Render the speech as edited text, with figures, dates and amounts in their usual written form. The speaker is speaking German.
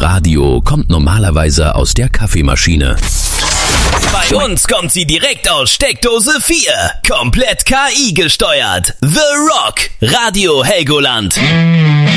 Radio kommt normalerweise aus der Kaffeemaschine. Bei uns kommt sie direkt aus Steckdose 4. Komplett KI gesteuert. The Rock. Radio Helgoland.